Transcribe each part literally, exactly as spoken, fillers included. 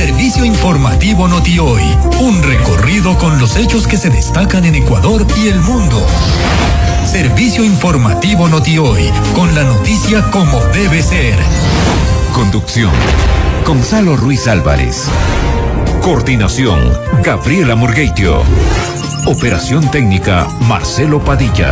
Servicio informativo Noti Hoy. Un recorrido con los hechos que se destacan en Ecuador y el mundo. Servicio informativo Noti Hoy, con la noticia como debe ser. Conducción: Gonzalo Ruiz Álvarez. Coordinación: Gabriela Murgueitio. Operación técnica: Marcelo Padilla.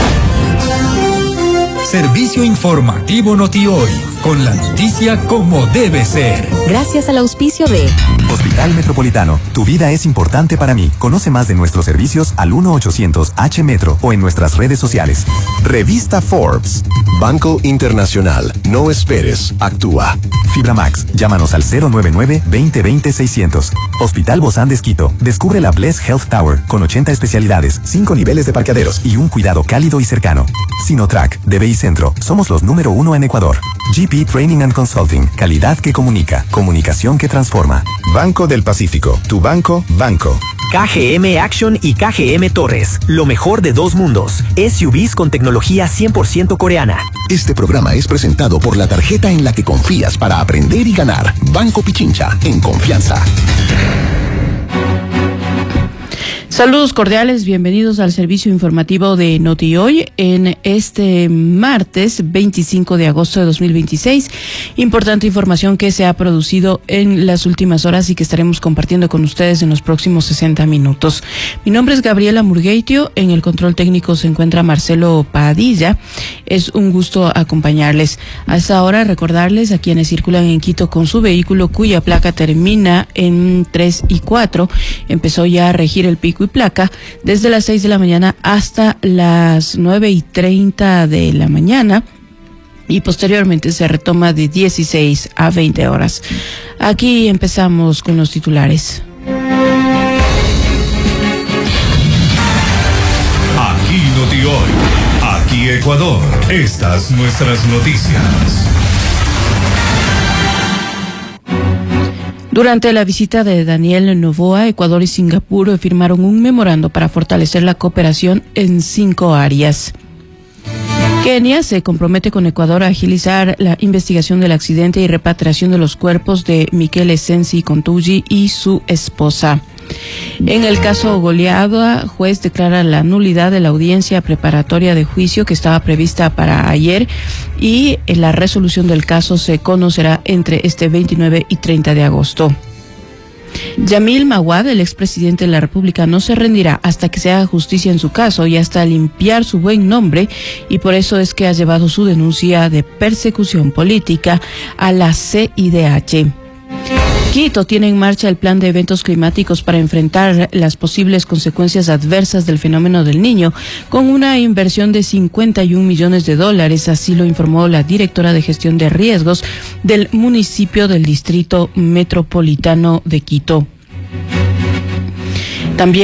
Servicio informativo Noti Hoy, con la noticia como debe ser. Gracias al auspicio de Hospital Metropolitano. Tu vida es importante para mí. Conoce más de nuestros servicios al uno ochocientos H Metro o en nuestras redes sociales. Revista Forbes. Banco Internacional. No esperes. Actúa. Fibra Max. Llámanos al cero nueve nueve, veinte veinte, seiscientos. Hospital Bozán de Esquito. Descubre la Bless Health Tower con ochenta especialidades, cinco niveles de parqueaderos y un cuidado cálido y cercano. Sinotrack, D B I Centro. Somos los número uno en Ecuador. G P Training and Consulting. Calidad que comunica. Comunicación que transforma. Banco del Pacífico. Tu banco, banco. K G M Action y K G M Torres. Lo mejor de dos mundos. S U Vs con tecnología cien por ciento coreana. Este programa es presentado por la tarjeta en la que confías para aprender y ganar. Banco Pichincha. En confianza. Saludos cordiales, bienvenidos al servicio informativo de Noti Hoy en este martes veinticinco de agosto de dos mil veintiséis. Importante información que se ha producido en las últimas horas y que estaremos compartiendo con ustedes en los próximos sesenta minutos. Mi nombre es Gabriela Murgueitio, en el control técnico se encuentra Marcelo Padilla. Es un gusto acompañarles. A esta hora recordarles a quienes circulan en Quito con su vehículo cuya placa termina en tres y cuatro, empezó ya a regir el pico y placa desde las seis de la mañana hasta las nueve y treinta de la mañana y posteriormente se retoma de dieciséis a veinte horas. Aquí empezamos con los titulares. Aquí Noti Hoy, aquí Ecuador, estas nuestras noticias. Durante la visita de Daniel Noboa, Ecuador y Singapur firmaron un memorando para fortalecer la cooperación en cinco áreas. Kenia se compromete con Ecuador a agilizar la investigación del accidente y repatriación de los cuerpos de Michele Sensi Contugi y su esposa. En el caso Goleada, juez declara la nulidad de la audiencia preparatoria de juicio que estaba prevista para ayer y la resolución del caso se conocerá entre este veintinueve y treinta de agosto. Yamil Mawad, el expresidente de la República, no se rendirá hasta que se haga justicia en su caso y hasta limpiar su buen nombre, y por eso es que ha llevado su denuncia de persecución política a la C I D H. Quito tiene en marcha el plan de eventos climáticos para enfrentar las posibles consecuencias adversas del fenómeno del Niño, con una inversión de cincuenta y un millones de dólares, así lo informó la directora de gestión de riesgos del municipio del Distrito Metropolitano de Quito. También